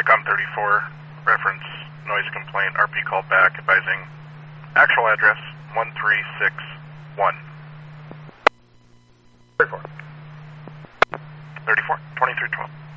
TACOM 34, reference noise complaint, RP called back advising actual address 1361. 34. 2312.